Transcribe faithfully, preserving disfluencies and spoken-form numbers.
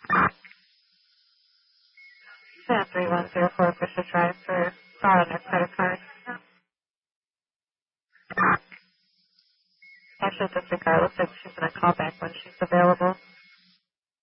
Yeah, three one zero four Fisher Drive for borrowing their credit card. Actually, disregard. Looks like she's going to call back when she's available.